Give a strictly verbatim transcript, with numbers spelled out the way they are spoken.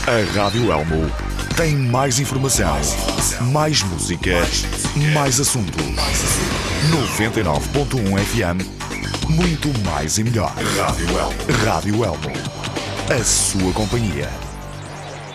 A Rádio Elmo tem mais informação, mais música, mais assuntos. noventa e nove ponto um F M, muito mais e melhor. Rádio Elmo. Rádio Elmo. A sua companhia.